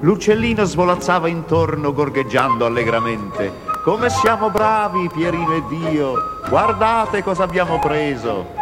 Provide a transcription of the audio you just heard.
L'uccellino svolazzava intorno gorgheggiando allegramente. Come siamo bravi, Pierino ed io! Guardate cosa abbiamo preso!